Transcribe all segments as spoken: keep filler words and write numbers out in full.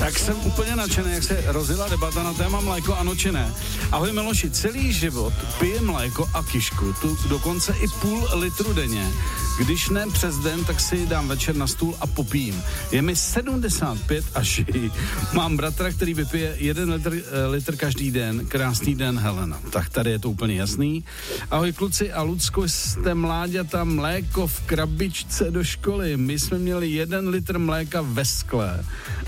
Tak jsem úplně nadšený, jak se rozjela debata na téma mléko, ano či ne. Ahoj Miloši, celý život pije mléko a kišku, tu dokonce i půl litru denně. Když ne přes den, tak si dám večer na stůl a popijím. Je mi sedmdesát pět a žijí. Mám bratra, který vypije jeden litr, litr každý den. Krásný den, Helena. Tak tady je to úplně jasný. Ahoj kluci a Lucko, jste mláďata, mléko v krabičce do školy. My jsme měli jeden litr mléka ve skle.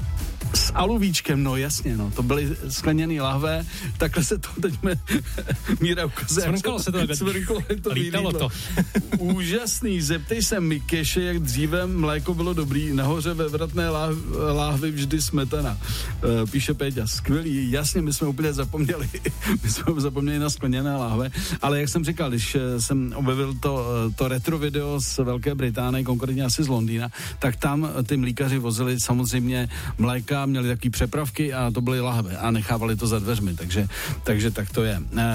S aluvíčkem, no jasně, no, to byly skleněný lahve, takhle se to teď me, Míra ukazuje. Svrnkalo se to, svrnkalo to lítalo to. Úžasný, zeptej se Mikeše, jak dříve mléko bylo dobrý, nahoře ve vratné láh, láhvi vždy smetana. E, píše Péťa, skvělý, jasně, my jsme úplně zapomněli, my jsme zapomněli na skleněné láhve, ale jak jsem říkal, když jsem objevil to, to retro video z Velké Británie, konkrétně asi z Londýna, tak tam ty mlíkaři vozili samozřejmě mléka, měli takový přepravky a to byly lahve a nechávali to za dveřmi, takže, takže tak to je. E,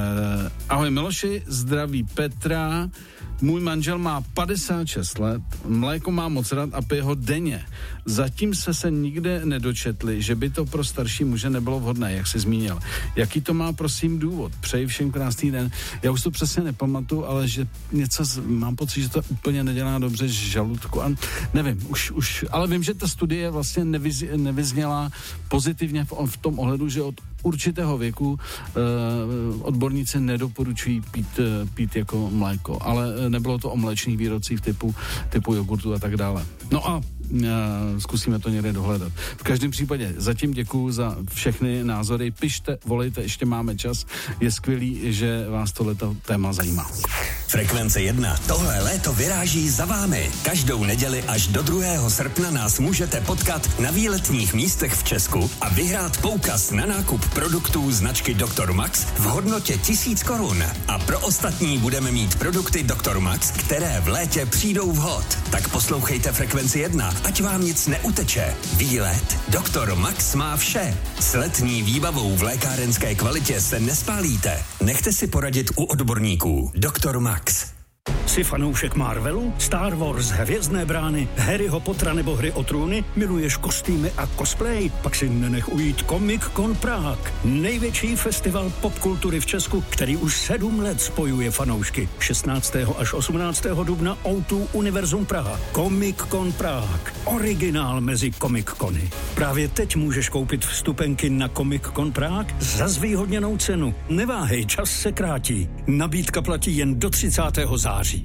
ahoj Miloši, zdraví Petra. Můj manžel má padesát šest let, mléko má moc rád a pije ho denně. Zatím se se nikde nedočetli, že by to pro starší muže nebylo vhodné, jak jsi zmínil. Jaký to má, prosím, důvod? Přeji všem krásný den. Já už to přesně nepamatuju, ale že něco, z, mám pocit, že to úplně nedělá dobře z žaludku. A nevím, už, už, ale vím, že ta studie vlastně nevyz, nevyzněla pozitivně v, v tom ohledu, že od určitého věku eh, odborníci nedoporučují pít, pít jako mléko, ale nebylo to o mléčných výrobcích typu, typu jogurtu a tak dále. No a Uh, zkusíme to někde dohledat. V každém případě zatím děkuju za všechny názory. Pište, volejte, ještě máme čas. Je skvělý, že vás tohleto téma zajímá. Frekvence jedna. Tohle léto vyráží za vámi. Každou neděli až do druhého srpna nás můžete potkat na výletních místech v Česku a vyhrát poukaz na nákup produktů značky doktor Max v hodnotě tisíc korun. A pro ostatní budeme mít produkty doktor Max, které v létě přijdou vhod. Tak poslouchejte Frekvenci jedna, ať vám nic neuteče. Výlet doktor Max má vše. S letní výbavou v lékárenské kvalitě se nespálíte. Nechte si poradit u odborníků. doktor Max. Jsi fanoušek Marvelu, Star Wars, Hvězdné brány, Harryho Pottera nebo Hry o trůny? Miluješ kostýmy a cosplay? Pak si nenech ujít Comic Con Prague. Největší festival popkultury v Česku, který už sedm let spojuje fanoušky. šestnáctého až osmnáctého dubna ó dva Univerzum Praha. Comic Con Prague. Originál mezi Comic Cony. Právě teď můžeš koupit vstupenky na Comic Con Prague za zvýhodněnou cenu. Neváhej, čas se krátí. Nabídka platí jen do třicátého září.